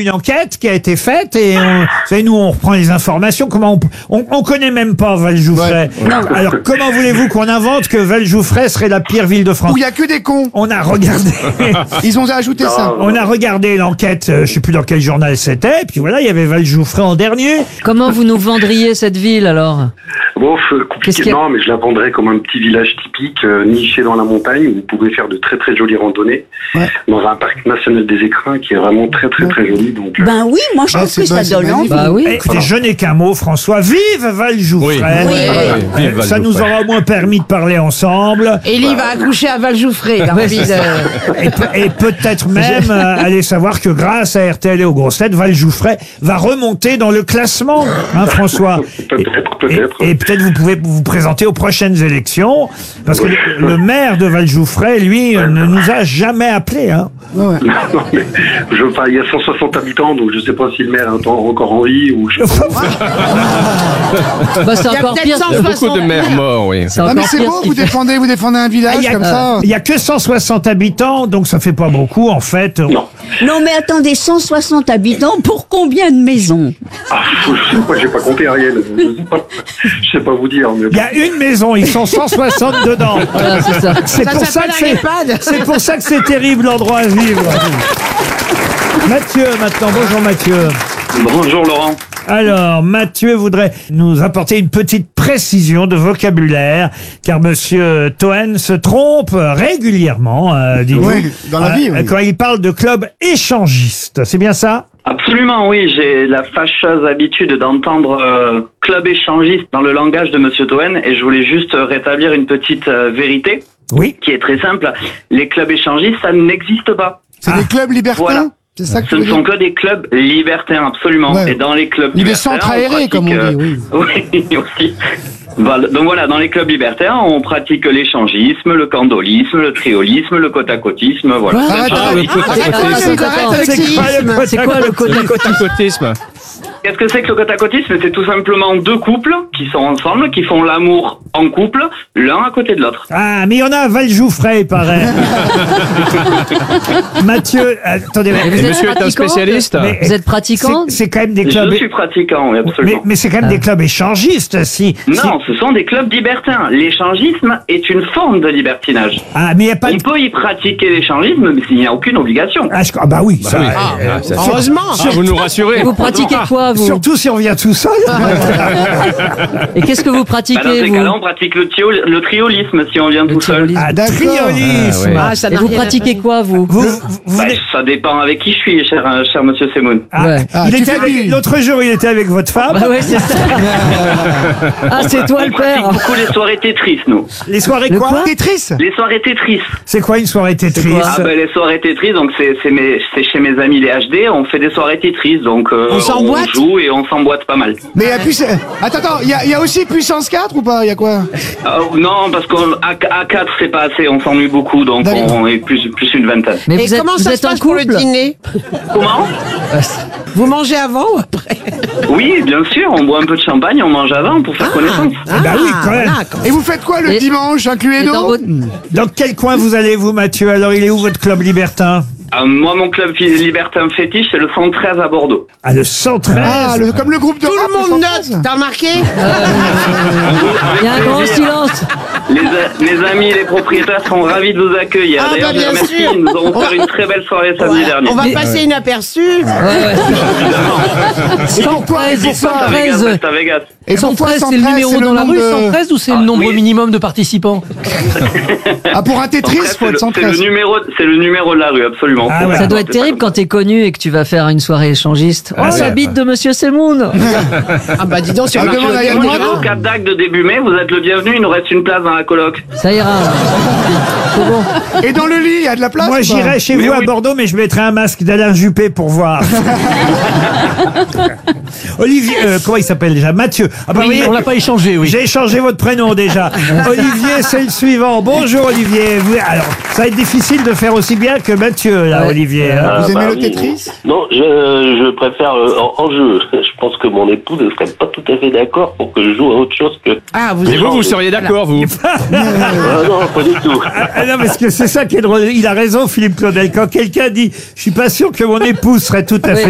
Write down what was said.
une enquête qui a été faite et vous savez, nous, on reprend les informations. Comment on connaît même pas Vallejouffray. Ouais. Alors, comment voulez-vous qu'on invente que Vallejouffray serait la pire ville de France? Où il y a que des cons. On a regardé. Ils ont ajouté ça. On a regardé l'enquête, je sais plus dans quel journal c'était, et puis voilà, il y avait Vallejouffray en dernier. Comment vous nous vendriez cette ville alors? Bon, Qu'est-ce qu'il y compliqué, a non, mais je la vendrais comme un petit village typique, niché dans la montagne, où vous pouvez faire de très très jolies randonnées, dans un parc national des Écrins qui est vraiment très très très joli. Donc, Ben oui, moi je trouve que ça donne envie. Bah oui. Écoutez, je n'ai qu'un mot, François. Vive Vallejouffray. Vive Ça nous Vallejouffray. aura au moins permis de parler ensemble. Élie va accoucher à Vallejouffray. Il a envie de... Et peut-être même aller savoir que grâce à RTL et aux grosses têtes, Vallejouffray va remonter dans le classement, hein, François. Peut-être. Et peut-être vous pouvez vous présenter aux prochaines élections, parce que le maire de Vallejouffray, lui, ne nous a jamais appelés. Hein. Non, mais il y a 160 habitants, donc je sais pas si le maire est encore en vie ou je sais pas. Bah, c'est Il y a encore peut-être pire. 100. Il y a beaucoup de maires morts, oui. C'est Ah encore mais c'est pire beau, ce vous qu'il fait. défendez un village comme ça. Il y a que 160 habitants, donc ça fait pas beaucoup, en fait. Non. Non mais attendez, 160 habitants pour combien de maisons? Ah, je sais pas, j'ai pas compté Ariel. Je sais pas vous dire. Mais Il y a une maison, ils sont 160 dedans. Voilà, c'est ça. C'est pour ça que s'appelle un EHPAD. c'est pour ça que c'est terrible l'endroit à vivre. Mathieu, maintenant. Bonjour Mathieu. Bonjour Laurent. Alors, Mathieu voudrait nous apporter une petite précision de vocabulaire, car Monsieur Toen se trompe régulièrement, dites-vous, Oui, dans la vie, oui. quand il parle de club échangiste. C'est bien ça? Absolument, oui. J'ai la fâcheuse habitude d'entendre club échangiste dans le langage de Monsieur Toen et je voulais juste rétablir une petite vérité Oui. qui est très simple. Les clubs échangistes, ça n'existe pas. C'est des clubs libertins. Voilà. C'est ça que Ce tu ne veux sont dire. que des clubs libertins, absolument. Ouais. Et dans les clubs Des libertains... centres aérés, comme on dit, oui. Oui, aussi. Voilà. Donc voilà, dans les clubs libertains, on pratique l'échangisme, le candolisme, le triolisme, le côte-à-côtisme, voilà. Arrête, le côte-à-côtisme. C'est quoi le Côte-à-côtisme. Qu'est-ce que c'est que le côte-à-côtisme? C'est tout simplement deux couples qui sont ensemble, qui font l'amour en couple, l'un à côté de l'autre. Ah, mais il y en a à Vallejouffray, il paraît. Mathieu, attendez. Vous Et êtes monsieur est un pratiquant spécialiste. Mais- Vous êtes pratiquant? C'est quand même des Je clubs. suis pratiquant, oui, absolument. Mais c'est quand même des clubs échangistes, si. Non, ce sont des clubs libertins. L'échangisme est une forme de libertinage. Ah, mais il n'y a pas On de. peut y pratiquer l'échangisme, mais il n'y a aucune obligation. Ah, bah oui, ça. Heureusement. Vous nous rassurez. Et vous pratiquez quoi, vous? Surtout si on vient tout seul. Et qu'est-ce que vous Bah, dans pratiquez, ces vous? cas-là, on pratique le triolisme si on vient tout seul. triolisme. Ah, D'accord. triolisme. Ah, Ah, ça Et n'a vous rien à pratiquez quoi, vous? Vous Bah, ça dépend avec qui je suis, cher monsieur Semoun. Ah, Ouais. Ah, il tu était fais avec- du- l'autre jour, il était avec votre femme. Bah ouais, c'est ça. Ah, c'est toi On le pratique père. beaucoup les soirées Tetris, nous. Les soirées Le quoi, quoi Tetris. Les soirées Tetris. C'est quoi une soirée Tetris? quoi Ah ben les soirées Tetris, donc c'est chez mes amis les HD, on fait des soirées Tetris, donc On s'emboîte joue et on s'emboîte pas mal. Mais il y a plus. Attends, il y a aussi puissance 4 ou pas? Il y a quoi? Non, parce qu'à 4 c'est pas assez, on s'ennuie beaucoup, donc D'accord. on est plus une vingtaine. Mais Et vous êtes, comment vous ça êtes se en passe pour le couple? dîner? Comment? Vous mangez avant ou après? Oui, bien sûr, on boit un peu de champagne, on mange avant pour faire connaissance. bah oui, quand même. voilà, quand- Et vous faites quoi le Et- dimanche, inclus Et dans Edo? votre- Dans quel coin vous allez, vous, Mathieu? Alors, il est où votre club libertin? Moi, mon club libertin fétiche, c'est le 113 à Bordeaux. Ah, le 113. Ah, comme le groupe de Tout rap, le monde 113. note, t'as remarqué? Il y a un grand silence. Mes amis et les propriétaires sont ravis de vous accueillir. Ah, D'ailleurs, bah, je les bien remercie, sûr. nous avons fait une très belle soirée samedi dernier. On va passer inaperçu. Et pourquoi? 113. Reste à Vegas. Et pourquoi 113, c'est le 113, numéro dans la nombre rue, de- 113, ou c'est le nombre oui. minimum de participants? Ah, pour un Tetris, En fait, faut être c'est 113. le numéro de la rue, absolument. Ah ouais. Ça doit être terrible quand t'es connu et que tu vas faire une soirée échangiste. Oh, ça bite de Monsieur Semoun. Ah bah dis donc, c'est Ah, marqué demande au à Yann numéro. Moix. Au Cap d'Agde de début mai, vous êtes le bienvenu, il nous reste une place dans la coloc. Ça ira. C'est bon. Et dans le lit, il y a de la place? Moi, ou pas? j'irai chez Mais vous à oui. Bordeaux, mais je mettrai un masque d'Alain Juppé pour voir. Olivier, comment il s'appelle déjà? Mathieu. Ah bah, Oui, vous voyez, on l'a pas échangé, oui. j'ai changé votre prénom déjà. Olivier, c'est le suivant. Bonjour Olivier. Alors, ça va être difficile de faire aussi bien que Mathieu, là, Ouais. Olivier. hein. Vous aimez le oui. Tetris? Non, je préfère en jeu. Je pense que mon épouse ne serait pas tout à fait d'accord pour que je joue à autre chose que... Ah, vous Et vous seriez d'accord, vous? Ah non, pas du tout. Ah non, parce que c'est ça qui est drôle. Il a raison, Philippe Claudel. Quand quelqu'un dit, je suis pas sûr que mon épouse serait tout à fait